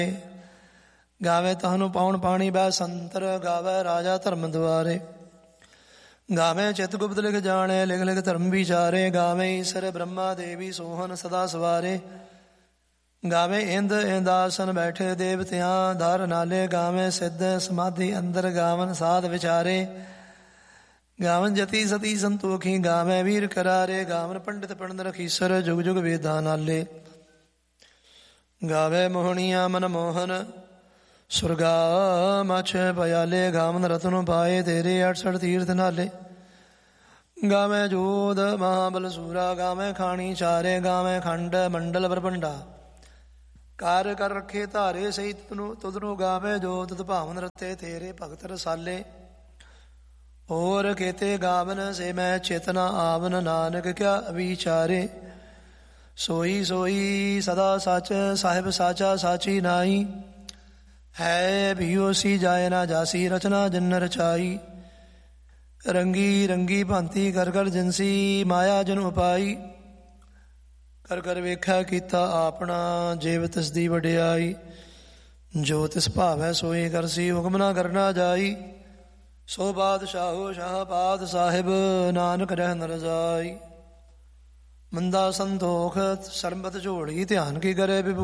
ਗਾਵੇ ਤਹਨੂੰ ਪਾਉਣ ਪਾਣੀ ਬੈ ਸੰਤਰ, ਗਾਵੇ ਰਾਜਾ ਧਰਮ ਦੁਆਰੇ। ਗਾਵੇ ਚਿਤ ਗੁਪਤ ਲਿਖ ਜਾਣੇ, ਲਿਖ ਲਿਖ ਧਰਮ ਵਿਚਾਰੇ। ਗਾਵੇ ਈਸਰ ਬ੍ਰਹਮਾ ਦੇਵੀ ਸੋਹਨ ਸਦਾ ਸਵਾਰੇ। ਗਾਵੇ ਇੰਦ ਇੰਦਾਸਨ ਬੈਠੇ ਦੇਵਤਿਆਂ ਧਰ ਨਾਲੇ। ਗਾਵੇ ਸਿੱਧ ਸਮਾਧੀ ਅੰਦਰ, ਗਾਵਨ ਸਾਧ ਵਿਚਾਰੇ। ਗਾਵਨ ਜਤੀ ਸਤੀ ਸੰਤੋਖੀ, ਗਾਵੇ ਵੀਰ ਕਰਾਰੇ। ਗਾਵਨ ਪੰਡਿਤ ਪੰਡਤ ਰਖੀਸਰ, ਜੁਗ ਜੁਗ ਵੇਦਾਂ ਨਾਲੇ। ਗਾਵੇ ਮੋਹਣੀਆਂ ਮਨ ਮੋਹਨ, ਸੁਰਗਾ ਮਛ ਪਿਆਲੇ। ਗਾਵਨ ਰਤਨ ਪਾਏ ਤੇਰੇ 68 ਤੀਰਥ ਨਾਲੇ। ਗਾਵੇ ਜੋਧ ਮਹਾਬਲ ਸੂਰਾ, ਗਾਵੇ ਖਾਣੀ ਚਾਰੇ। ਗਾਵੇ ਖੰਡ ਮੰਡਲ ਬਰਪੰਡਾ, ਕਾਰ ਕਰ ਰੱਖੇ ਧਾਰੇ। ਸਹੀ ਤੁਧਨੂੰ ਗਾਵੇ ਜੋ ਤੁਧ ਭਾਵਨ ਰਤੇ, ਤੇਰੇ ਭਗਤ ਰਸਾਲੇ। ਹੋਰ ਕੇਤੇ ਗਾਵਨ ਸੇ ਮੈਂ ਚੇਤਨਾ ਆਵਨ, ਨਾਨਕ ਕਿਆ ਵਿਚਾਰੇ। ਸੋਈ ਸੋਈ ਸਦਾ ਸੱਚ, ਸਾਹਿਬ ਸਾਚਾ ਸਾਚੀ ਨਾਈ। ਹੈ ਭੀਓ ਸੀ ਜਾਏ ਨਾ ਜਾਸੀ, ਰਚਨਾ ਜਿਨ ਰਚਾਈ। ਰੰਗੀ ਰੰਗੀ ਭਾਂਤੀ ਕਰ ਕਰ ਜਿਨਸੀ, ਮਾਇਆ ਜਨ ਉਪਾਈ। ਕਰ ਕਰ ਵੇਖਿਆ ਕੀਤਾ ਆਪਣਾ, ਜੀਵ ਤਿਸ ਦੀ ਵਡਿਆਈ। ਜੋ ਤਿਸ ਭਾਵੈ ਸੋਈ ਕਰਸੀ, ਹੁਕਮ ਨਾ ਕਰਨਾ ਜਾਈ। ਸੋ ਬਾਦਸ਼ਾਹੋ ਸ਼ਾਹਪਾਦ ਸਾਹਿਬ, ਨਾਨਕ ਰਹਿ ਨ ਰਜਾਈ। ਮੰਦਾ ਸੰਤੋਖ ਸਰਬਤ ਝੋੜੀ, ਧਿਆਨ ਕੀ ਕਰੇ ਵਿਭੂ।